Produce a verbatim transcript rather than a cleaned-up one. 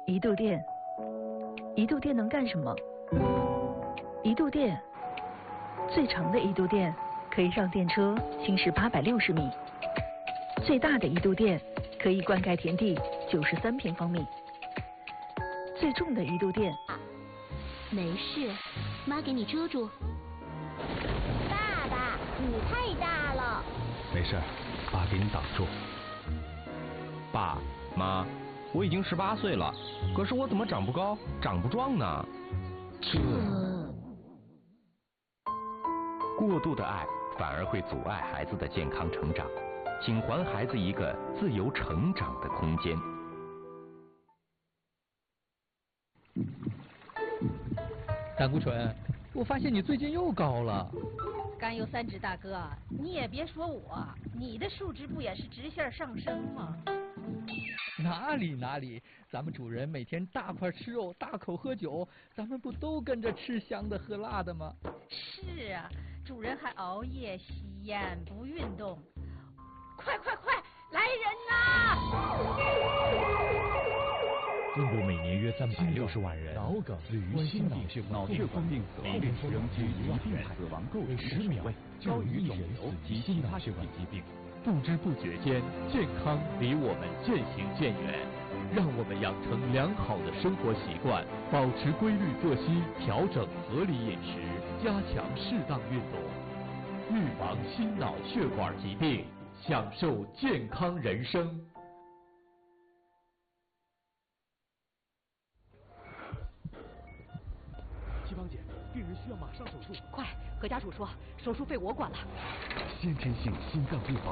一度电，一度电能干什么？一度电，最长的一度电可以让电车行驶八百六十米，最大的一度电可以灌溉田地九十三平方米，最重的一度电。 没事，妈给你遮住。 爸爸，你太大了。 没事，爸给你挡住。 爸妈，我已经十八岁了，可是我怎么长不高，长不壮呢？ 这过度的爱反而会阻碍孩子的健康成长，请还孩子一个自由成长的空间。 胆固醇，我发现你最近又高了。 甘油三酯大哥，你也别说我，你的数值不也是直线上升吗？ 哪里哪里，咱们主人每天大块吃肉，大口喝酒，咱们不都跟着吃香的喝辣的吗？ 是啊，主人还熬夜吸烟不运动。快快快，来人呐！ 中国每年约三百六十万人脑梗、冠心脑血脑血管病死亡率仍居一病死亡构成十秒位，高于肿瘤及其他血管疾病。不知不觉间，健康离我们渐行渐远。让我们养成良好的生活习惯，保持规律作息，调整合理饮食，加强适当运动，预防心脑血管疾病，享受健康人生。 七芳姐，病人需要马上手术。 快，何家属说手术费我管了。 先天性心脏病保